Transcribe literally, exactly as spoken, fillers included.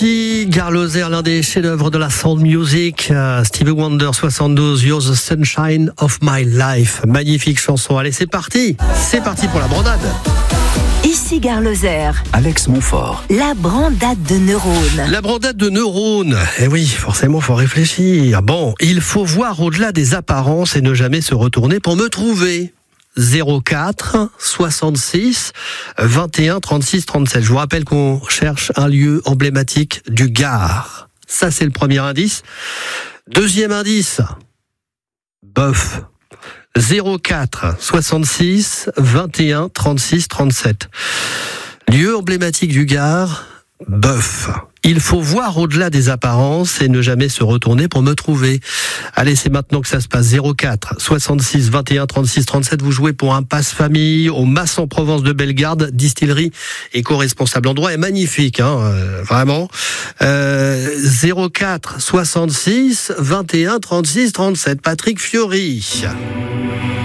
parti. Gare Lozère, l'un des chefs-d'œuvre de la soul music. Euh, Stevie Wonder, soixante-douze, You're the sunshine of my life. Magnifique chanson. Allez, c'est parti. C'est parti pour la brandade. Ici Gare Lozère. Alex Montfort. La brandade de neurones. La brandade de neurones. Eh oui, forcément, faut réfléchir. Bon, il faut voir au-delà des apparences et ne jamais se retourner pour me trouver. zéro quatre soixante-six vingt et un trente-six trente-sept. Je vous rappelle qu'on cherche un lieu emblématique du Gard. Ça, c'est le premier indice. Deuxième indice, bœuf. zéro quatre soixante-six vingt et un trente-six trente-sept. Lieu emblématique du Gard, bœuf. Il faut voir au-delà des apparences et ne jamais se retourner pour me trouver. Allez, c'est maintenant que ça se passe. zéro quatre soixante-six vingt et un trente-six trente-sept. Vous jouez pour un passe-famille au Mas en Provence de Bellegarde, distillerie et co-responsable. L'endroit est magnifique, hein, euh, vraiment. Euh, zéro quatre soixante-six vingt et un trente-six trente-sept. Patrick Fiori.